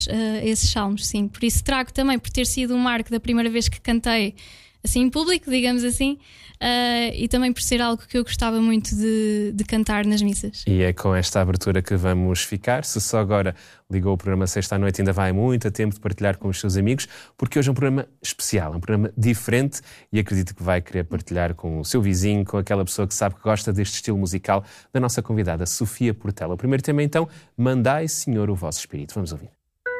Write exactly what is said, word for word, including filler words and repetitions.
uh, esses salmos, sim. Por isso trago também, por ter sido um marco da primeira vez que cantei assim em público, digamos assim, uh, e também por ser algo que eu gostava muito de, de cantar nas missas. E é com esta abertura que vamos ficar. Se só agora ligou o programa Sexta à Noite, ainda vai muito a tempo de partilhar com os seus amigos, porque hoje é um programa especial, um programa diferente, e acredito que vai querer partilhar com o seu vizinho, com aquela pessoa que sabe que gosta deste estilo musical, da nossa convidada Sofia Portela. O primeiro tema então, Mandai, Senhor, o vosso Espírito. Vamos ouvir.